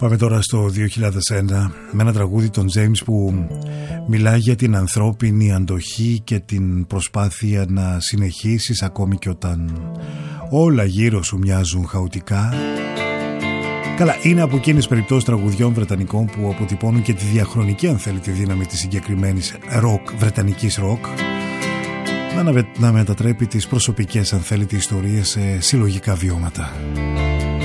Πάμε τώρα στο 2001 με ένα τραγούδι των James που μιλάει για την ανθρώπινη αντοχή και την προσπάθεια να συνεχίσεις ακόμη και όταν όλα γύρω σου μοιάζουν χαοτικά. Καλά, είναι από εκείνες περιπτώσεις τραγουδιών βρετανικών που αποτυπώνουν και τη διαχρονική, αν θέλετε, δύναμη της συγκεκριμένης βρετανικής ροκ να μετατρέπει τις προσωπικές, αν θέλετε, ιστορίες σε συλλογικά βιώματα.